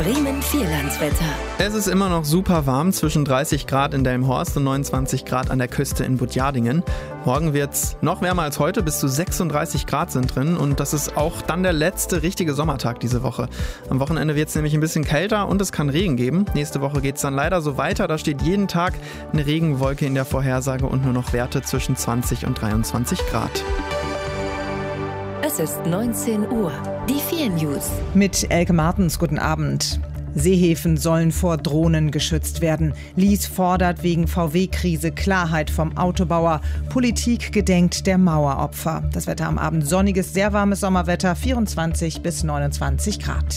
Bremen Vierlandswetter. Es ist immer noch super warm, zwischen 30 Grad in Delmenhorst und 29 Grad an der Küste in Budjadingen. Morgen wird es noch wärmer als heute, bis zu 36 Grad sind drin und das ist auch dann der letzte richtige Sommertag diese Woche. Am Wochenende wird es nämlich ein bisschen kälter und es kann Regen geben. Nächste Woche geht es dann leider so weiter, da steht jeden Tag eine Regenwolke in der Vorhersage und nur noch Werte zwischen 20 und 23 Grad. Es ist 19 Uhr. Die 4 News. Mit Elke Martens, guten Abend. Seehäfen sollen vor Drohnen geschützt werden. Lies fordert wegen VW-Krise Klarheit vom Autobauer. Politik gedenkt der Maueropfer. Das Wetter am Abend sonniges, sehr warmes Sommerwetter, 24 bis 29 Grad.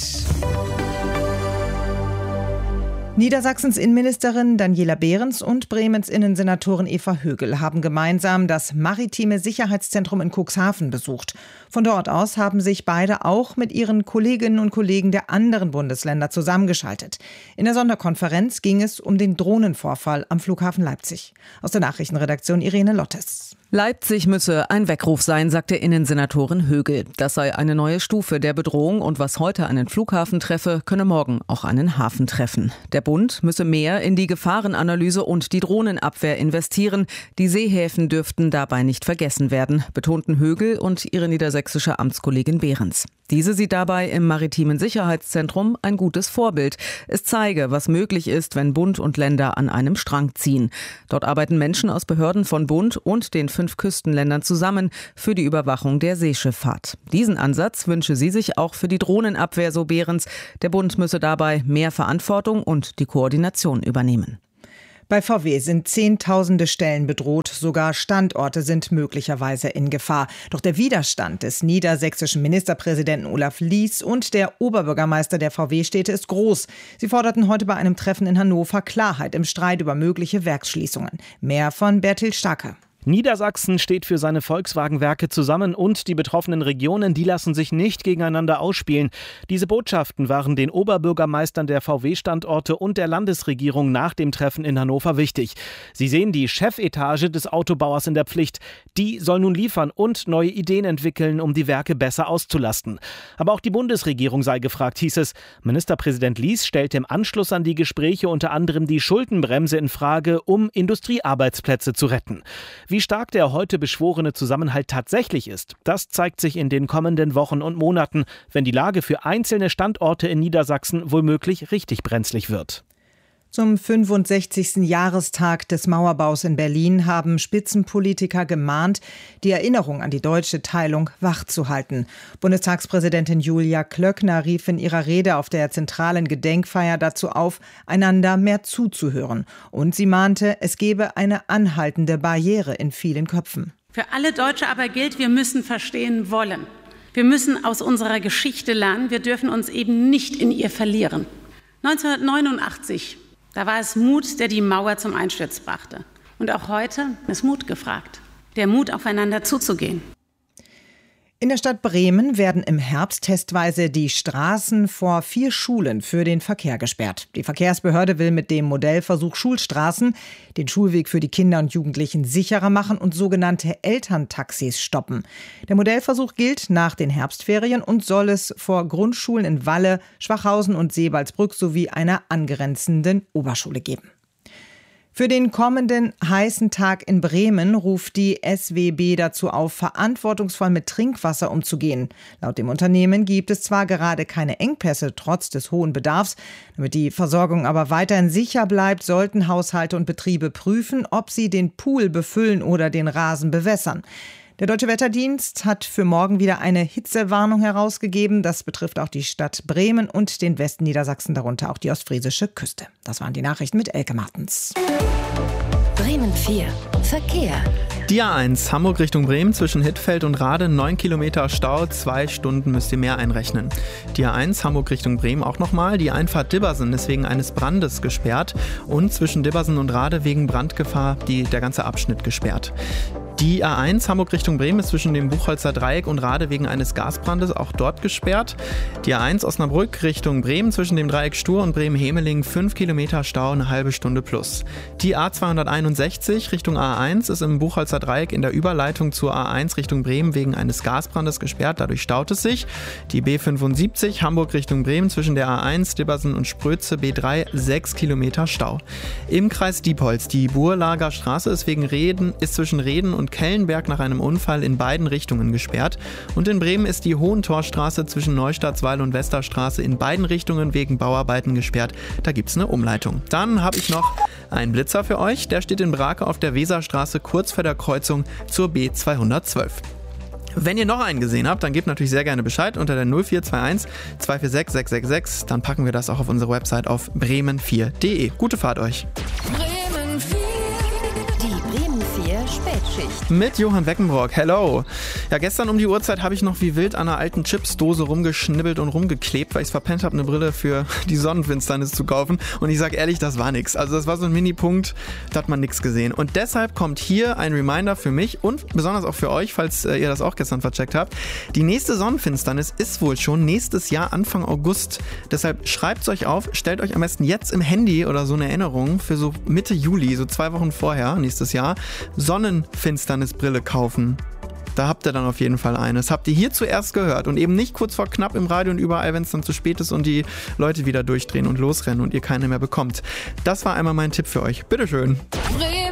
Niedersachsens Innenministerin Daniela Behrens und Bremens Innensenatorin Eva Högel haben gemeinsam das Maritime Sicherheitszentrum in Cuxhaven besucht. Von dort aus haben sich beide auch mit ihren Kolleginnen und Kollegen der anderen Bundesländer zusammengeschaltet. In der Sonderkonferenz ging es um den Drohnenvorfall am Flughafen Leipzig. Aus der Nachrichtenredaktion Irene Lottes. Leipzig müsse ein Weckruf sein, sagte Innensenatorin Högel. Das sei eine neue Stufe der Bedrohung und was heute einen Flughafen treffe, könne morgen auch einen Hafen treffen. Der Bund müsse mehr in die Gefahrenanalyse und die Drohnenabwehr investieren. Die Seehäfen dürften dabei nicht vergessen werden, betonten Högel und ihre niedersächsische Amtskollegin Behrens. Diese sieht dabei im Maritimen Sicherheitszentrum ein gutes Vorbild. Es zeige, was möglich ist, wenn Bund und Länder an einem Strang ziehen. Dort arbeiten Menschen aus Behörden von Bund und den 5 Küstenländern zusammen für die Überwachung der Seeschifffahrt. Diesen Ansatz wünsche sie sich auch für die Drohnenabwehr, so Behrens. Der Bund müsse dabei mehr Verantwortung und die Koordination übernehmen. Bei VW sind Zehntausende Stellen bedroht, sogar Standorte sind möglicherweise in Gefahr. Doch der Widerstand des niedersächsischen Ministerpräsidenten Olaf Lies und der Oberbürgermeister der VW-Städte ist groß. Sie forderten heute bei einem Treffen in Hannover Klarheit im Streit über mögliche Werksschließungen. Mehr von Bertil Starke. Niedersachsen steht für seine Volkswagen-Werke zusammen und die betroffenen Regionen, die lassen sich nicht gegeneinander ausspielen. Diese Botschaften waren den Oberbürgermeistern der VW-Standorte und der Landesregierung nach dem Treffen in Hannover wichtig. Sie sehen die Chefetage des Autobauers in der Pflicht. Die soll nun liefern und neue Ideen entwickeln, um die Werke besser auszulasten. Aber auch die Bundesregierung sei gefragt, hieß es. Ministerpräsident Lies stellte im Anschluss an die Gespräche unter anderem die Schuldenbremse in Frage, um Industriearbeitsplätze zu retten. Wie stark der heute beschworene Zusammenhalt tatsächlich ist, das zeigt sich in den kommenden Wochen und Monaten, wenn die Lage für einzelne Standorte in Niedersachsen womöglich richtig brenzlig wird. Zum 65. Jahrestag des Mauerbaus in Berlin haben Spitzenpolitiker gemahnt, die Erinnerung an die deutsche Teilung wachzuhalten. Bundestagspräsidentin Julia Klöckner rief in ihrer Rede auf der zentralen Gedenkfeier dazu auf, einander mehr zuzuhören. Und sie mahnte, es gebe eine anhaltende Barriere in vielen Köpfen. Für alle Deutsche aber gilt, wir müssen verstehen wollen. Wir müssen aus unserer Geschichte lernen. Wir dürfen uns eben nicht in ihr verlieren. 1989 da war es Mut, der die Mauer zum Einsturz brachte. Und auch heute ist Mut gefragt. Der Mut, aufeinander zuzugehen. In der Stadt Bremen werden im Herbst testweise die Straßen vor 4 Schulen für den Verkehr gesperrt. Die Verkehrsbehörde will mit dem Modellversuch Schulstraßen den Schulweg für die Kinder und Jugendlichen sicherer machen und sogenannte Elterntaxis stoppen. Der Modellversuch gilt nach den Herbstferien und soll es vor Grundschulen in Walle, Schwachhausen und Sebalsbrück sowie einer angrenzenden Oberschule geben. Für den kommenden heißen Tag in Bremen ruft die SWB dazu auf, verantwortungsvoll mit Trinkwasser umzugehen. Laut dem Unternehmen gibt es zwar gerade keine Engpässe trotz des hohen Bedarfs. Damit die Versorgung aber weiterhin sicher bleibt, sollten Haushalte und Betriebe prüfen, ob sie den Pool befüllen oder den Rasen bewässern. Der Deutsche Wetterdienst hat für morgen wieder eine Hitzewarnung herausgegeben. Das betrifft auch die Stadt Bremen und den Westen Niedersachsen, darunter auch die ostfriesische Küste. Das waren die Nachrichten mit Elke Martens. Bremen 4. Verkehr. Die A1 Hamburg Richtung Bremen zwischen Hittfeld und Rade, 9 Kilometer Stau, 2 Stunden müsst ihr mehr einrechnen. Die A1 Hamburg Richtung Bremen auch nochmal. Die Einfahrt Dibbersen ist wegen eines Brandes gesperrt und zwischen Dibbersen und Rade wegen Brandgefahr der ganze Abschnitt gesperrt. Die A1 Hamburg Richtung Bremen ist zwischen dem Buchholzer Dreieck und Rade wegen eines Gasbrandes auch dort gesperrt. Die A1 Osnabrück Richtung Bremen zwischen dem Dreieck Stur und Bremen-Hemeling 5 Kilometer Stau, eine halbe Stunde plus. Die A261 Richtung A1 ist im Buchholzer Dreieck in der Überleitung zur A1 Richtung Bremen wegen eines Gasbrandes gesperrt, dadurch staut es sich. Die B75 Hamburg Richtung Bremen zwischen der A1 Dibbersen und Sprötze B3 6 Kilometer Stau. Im Kreis Diepholz, die Burlager Straße ist zwischen Reden und Kellenberg nach einem Unfall in beiden Richtungen gesperrt. Und in Bremen ist die Hohentorstraße zwischen Neustadtswall und Westerstraße in beiden Richtungen wegen Bauarbeiten gesperrt. Da gibt es eine Umleitung. Dann habe ich noch einen Blitzer für euch. Der steht in Brake auf der Weserstraße kurz vor der Kreuzung zur B212. Wenn ihr noch einen gesehen habt, dann gebt natürlich sehr gerne Bescheid unter der 0421 246 666. Dann packen wir das auch auf unsere Website auf bremen4.de. Gute Fahrt euch. Bremen 4. Die Bremen 4 Spätschicht. Mit Johann Weckenbrock. Hello. Ja, gestern um die Uhrzeit habe ich noch wie wild an einer alten Chipsdose rumgeschnibbelt und rumgeklebt, weil ich es verpennt habe, eine Brille für die Sonnenfinsternis zu kaufen. Und ich sage ehrlich, das war nix. Also das war so ein Mini-Punkt, da hat man nichts gesehen. Und deshalb kommt hier ein Reminder für mich und besonders auch für euch, falls ihr das auch gestern vercheckt habt. Die nächste Sonnenfinsternis ist wohl schon nächstes Jahr Anfang August. Deshalb schreibt es euch auf, stellt euch am besten jetzt im Handy oder so eine Erinnerung für so Mitte Juli, so 2 Wochen vorher, nächstes Jahr, Sonnenfinsternisbrille kaufen. Da habt ihr dann auf jeden Fall eine. Das habt ihr hier zuerst gehört und eben nicht kurz vor knapp im Radio und überall, wenn es dann zu spät ist und die Leute wieder durchdrehen und losrennen und ihr keine mehr bekommt. Das war einmal mein Tipp für euch. Bitteschön. Bremen